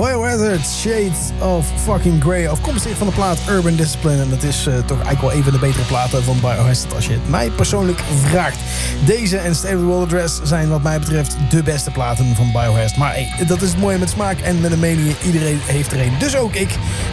Biohazard, Shades of fucking Grey. Afkomstig van de plaat Urban Discipline. En dat is toch eigenlijk wel een van de betere platen van Biohazard als je het mij persoonlijk vraagt. Deze en State of the World Address zijn wat mij betreft de beste platen van Biohazard. Maar hey, dat is het mooie met smaak en met een mening. Iedereen heeft er een. Dus ook ik.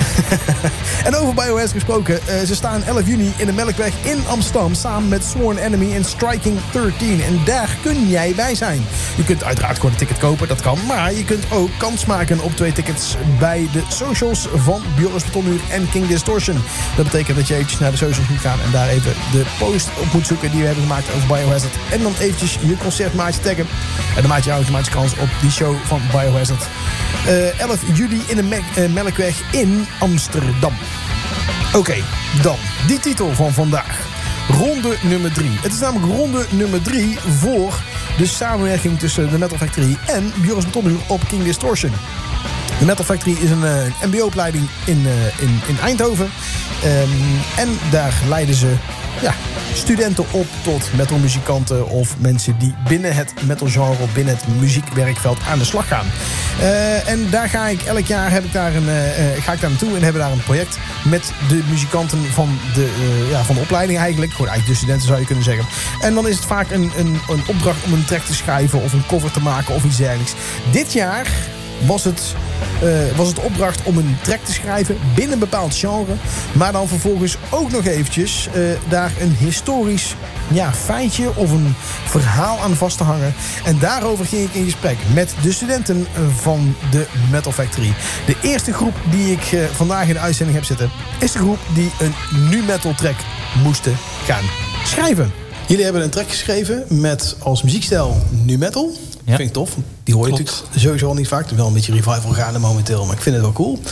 En over Biohazard gesproken. Ze staan 11 juni in de Melkweg in Amsterdam. Samen met Sworn Enemy en Striking 13. En daar kun jij bij zijn. Je kunt uiteraard gewoon een ticket kopen. Dat kan. Maar je kunt ook kans maken op 2 tickets bij de socials van Bjoris Betonmuur en King Distortion. Dat betekent dat je eventjes naar de socials moet gaan en daar even de post op moet zoeken die we hebben gemaakt over Biohazard. En dan eventjes je concertmaatje taggen. En dan maak je automatisch kans op die show van Biohazard. 11 juli in de Melkweg in Amsterdam. Oké, dan die titel van vandaag. Ronde nummer 3. Het is namelijk ronde nummer 3 voor de samenwerking tussen de Metal Factory en Bjoris Betonmuur op King Distortion. De Metal Factory is een mbo-opleiding in Eindhoven. En daar leiden ze studenten op tot metalmuzikanten of mensen die binnen het metalgenre of binnen het muziekwerkveld aan de slag gaan. En daar ga ik elk jaar ga ik daar naartoe en hebben daar een project met de muzikanten van de opleiding eigenlijk. Gewoon eigenlijk de studenten zou je kunnen zeggen. En dan is het vaak een opdracht om een track te schrijven of een cover te maken of iets dergelijks. Dit jaar was het opdracht om een track te schrijven binnen een bepaald genre. Maar dan vervolgens ook nog eventjes daar een historisch feitje of een verhaal aan vast te hangen. En daarover ging ik in gesprek met de studenten van de Metal Factory. De eerste groep die ik vandaag in de uitzending heb zitten is de groep die een nu metal track moesten gaan schrijven. Jullie hebben een track geschreven met als muziekstijl nu metal. Ja. Vind ik tof. Die hoor je natuurlijk sowieso al niet vaak. Er is wel een beetje revival gaande momenteel, maar ik vind het wel cool.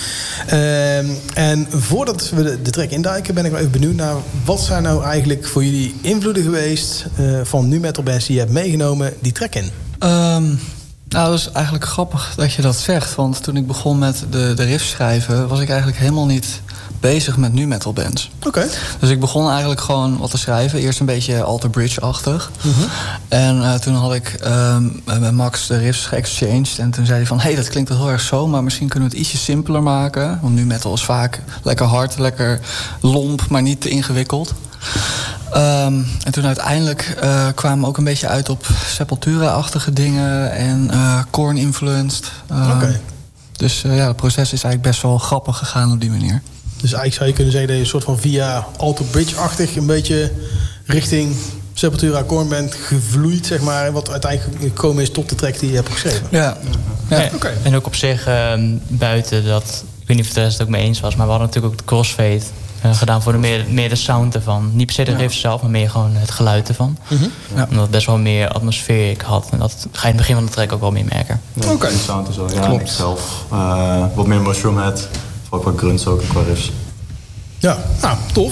En voordat we de track induiken, ben ik wel even benieuwd naar wat zijn nou eigenlijk voor jullie invloeden geweest van nu metal bands die je hebt meegenomen die track in? Nou, dat is eigenlijk grappig dat je dat zegt. Want toen ik begon met de riffs schrijven, was ik eigenlijk helemaal niet bezig met nu metal bands. Oké. Dus ik begon eigenlijk gewoon wat te schrijven. Eerst een beetje Alter Bridge-achtig. En toen had ik met Max de riffs geëxchanged. En toen zei hij van, hey, dat klinkt wel heel erg zo, maar misschien kunnen we het ietsje simpeler maken. Want nu metal is vaak lekker hard, lekker lomp, maar niet te ingewikkeld. En toen uiteindelijk kwamen we ook een beetje uit op Sepultura-achtige dingen en Korn-influenced. Dus het proces is eigenlijk best wel grappig gegaan op die manier. Dus eigenlijk zou je kunnen zeggen dat je een soort van via Alter Bridge-achtig een beetje richting Sepultura Korn bent gevloeid, zeg maar. En wat uiteindelijk gekomen is tot de track die je hebt geschreven. Ja. Okay. En ook op zich buiten dat, ik weet niet of de rest het ook mee eens was, maar we hadden natuurlijk ook de Crossfade gedaan voor meer de sound ervan. Niet per se de riff zelf, maar meer gewoon het geluid ervan. Omdat het best wel meer atmosfeer had. En dat ga je in het begin van de track ook wel meer merken. Ja, de sound en zo. Ja, klopt. Ik zelf wat meer Mushroomhead. Ook wat grunts ook qua riffs. Ja, nou, tof.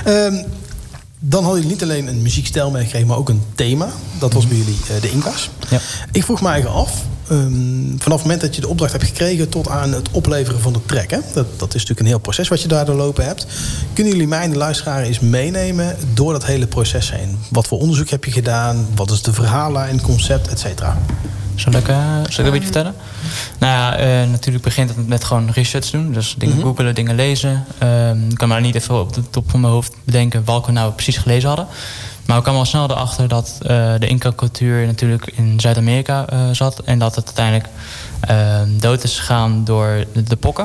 Dan hadden jullie niet alleen een muziekstijl meegekregen, maar ook een thema. Dat was bij jullie de Inca's. Ja. Ik vroeg me eigenlijk af, vanaf het moment dat je de opdracht hebt gekregen tot aan het opleveren van de track. Hè? Dat is natuurlijk een heel proces wat je daar doorlopen hebt. Kunnen jullie mij en de luisteraar eens meenemen door dat hele proces heen? Wat voor onderzoek heb je gedaan? Wat is de verhaallijn, concept, et cetera? Zal ik een beetje vertellen? Nou ja, natuurlijk begint het met gewoon research doen. Dus dingen googelen, dingen lezen. Ik kan maar niet even op de top van mijn hoofd bedenken welke we nou precies gelezen hadden. Maar we kwamen al snel erachter dat de Inca-cultuur natuurlijk in Zuid-Amerika zat. En dat het uiteindelijk dood is gegaan door de pokken.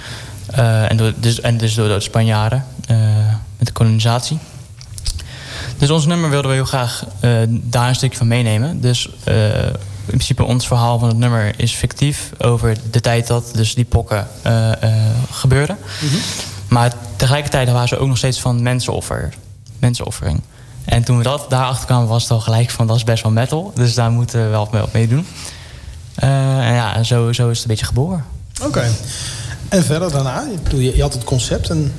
En dus door de Spanjaarden met de kolonisatie. Dus ons nummer wilden we heel graag daar een stukje van meenemen. Dus in principe ons verhaal van het nummer is fictief over de tijd dat dus die pokken gebeurden. Maar tegelijkertijd waren ze ook nog steeds van mensenoffering. En toen we daarachter kwamen, was het al gelijk van dat is best wel metal. Dus daar moeten we wel mee doen. En zo is het een beetje geboren. Oké. En verder daarna? Je had het concept en...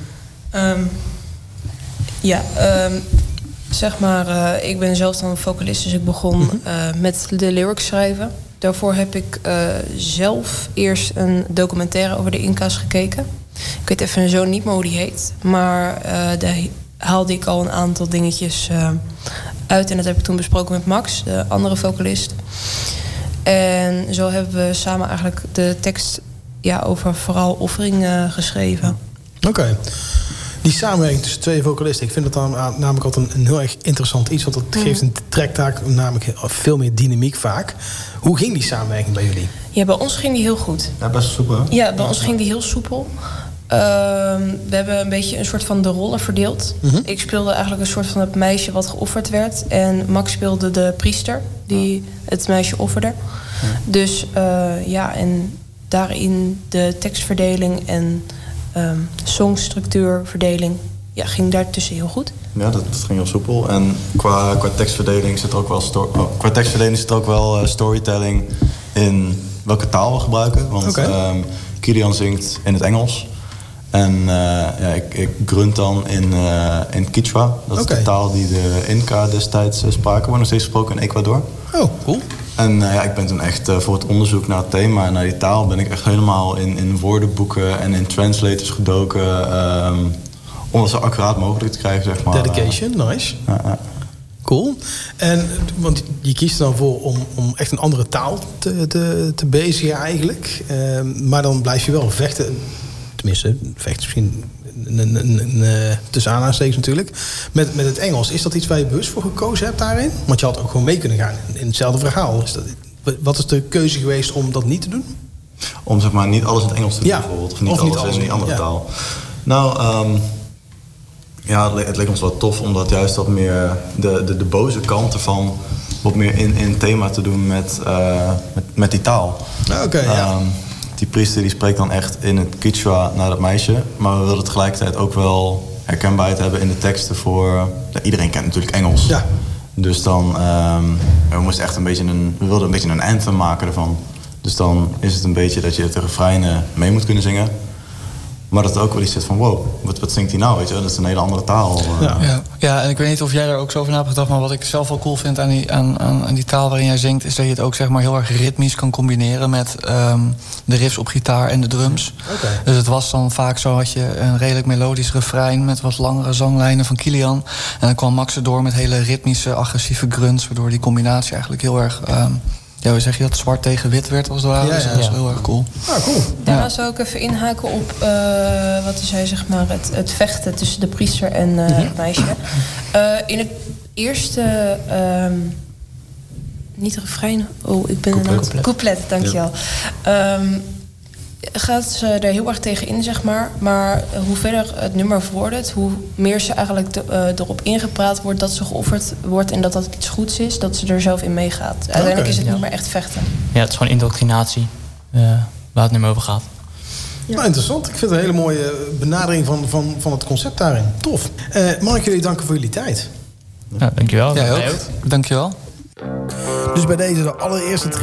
Zeg maar, ik ben zelf dan vocalist, dus ik begon met de lyrics schrijven. Daarvoor heb ik zelf eerst een documentaire over de Inca's gekeken. Ik weet even zo niet meer hoe die heet. Maar daar haalde ik al een aantal dingetjes uit. En dat heb ik toen besproken met Max, de andere vocalist. En zo hebben we samen eigenlijk de tekst over vooral offering geschreven. Oké. Die samenwerking tussen twee vocalisten, ik vind het dan namelijk altijd een heel erg interessant iets. Want dat geeft een tracktaak namelijk veel meer dynamiek vaak. Hoe ging die samenwerking bij jullie? Ja, bij ons ging die heel goed. Ja, best soepel, hè? Ja, bij ons ging die heel soepel. We hebben een beetje een soort van de rollen verdeeld. Ik speelde eigenlijk een soort van het meisje wat geofferd werd. En Max speelde de priester die het meisje offerde. Dus en daarin de tekstverdeling en songstructuurverdeling ging daartussen heel goed. Ja, dat ging heel soepel. En qua tekstverdeling zit er ook wel storytelling in welke taal we gebruiken. Want Kilian zingt in het Engels. En ik grunt dan in Quechua. Dat is de taal die de Inca destijds spraken. Wordt nog steeds gesproken in Ecuador. Oh, cool. En ik ben toen echt voor het onderzoek naar het thema en naar die taal ben ik echt helemaal in woordenboeken en in translators gedoken. Om het zo accuraat mogelijk te krijgen, zeg maar. Dedication, nice. Cool. En, want je kiest er dan voor om echt een andere taal te bezigen eigenlijk. Maar dan blijf je wel vechten. Tenminste, vechten misschien tussen aanhalingstekens natuurlijk. Met het Engels. Is dat iets waar je bewust voor gekozen hebt daarin? Want je had ook gewoon mee kunnen gaan in hetzelfde verhaal. Wat is de keuze geweest om dat niet te doen? Om zeg maar niet alles in het Engels te doen bijvoorbeeld. Of niet alles in die andere taal. Nou, het leek ons wel tof om dat juist wat meer de boze kant ervan wat meer in thema te doen met die taal. Die priester die spreekt dan echt in het Quechua naar dat meisje. Maar we wilden tegelijkertijd ook wel herkenbaarheid hebben in de teksten voor... iedereen kent natuurlijk Engels. Ja. Dus dan... we moesten echt we wilden een beetje een anthem maken ervan. Dus dan is het een beetje dat je de refreinen mee moet kunnen zingen. Maar dat er ook wel iets zit van, wow, wat zingt hij nou? Weet je? Dat is een hele andere taal. Ja, en ik weet niet of jij daar ook zo over na hebt gedacht... maar wat ik zelf wel cool vind aan die taal waarin jij zingt... is dat je het ook zeg maar heel erg ritmisch kan combineren... met de riffs op gitaar en de drums. Dus het was dan vaak zo, had je een redelijk melodisch refrein... met wat langere zanglijnen van Kilian. En dan kwam Max erdoor met hele ritmische, agressieve grunts... waardoor die combinatie eigenlijk heel erg... hoe zeg je dat? Zwart tegen wit werd als het ware. Dus dat is heel erg cool. Cool. Daarna zou ik even inhaken op wat hij zei, zeg maar, het vechten tussen de priester en het meisje. In het eerste... niet refrein. Oh, ik ben een couplet, dankjewel. Gaat ze er heel erg tegen in, zeg maar. Maar hoe verder het nummer vordert... hoe meer ze eigenlijk erop ingepraat wordt... dat ze geofferd wordt en dat iets goeds is... dat ze er zelf in meegaat. Uiteindelijk is het niet meer echt vechten. Ja, het is gewoon indoctrinatie waar het nummer over gaat. Ja. Nou, interessant. Ik vind het een hele mooie benadering van het concept daarin. Tof. Mag ik jullie danken voor jullie tijd? Ja, dankjewel. Jij ook. Dankjewel. Dus bij deze de allereerste